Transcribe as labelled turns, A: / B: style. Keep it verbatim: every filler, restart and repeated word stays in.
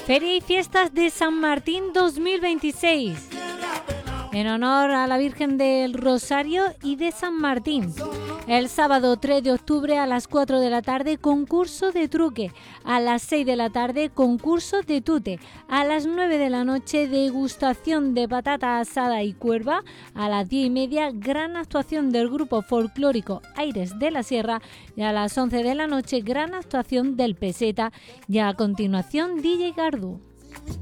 A: Feria y Fiestas de San Martín dos mil veintiséis. En honor a la Virgen del Rosario y de San Martín. El sábado tres de octubre a las cuatro de la tarde, concurso de truque. A las seis de la tarde, concurso de tute. A las nueve de la noche, degustación de patata asada y cuerva. A las diez y media, gran actuación del grupo folclórico Aires de la Sierra. Y a las once de la noche, gran actuación del Peseta. Y a continuación, D J Gardú.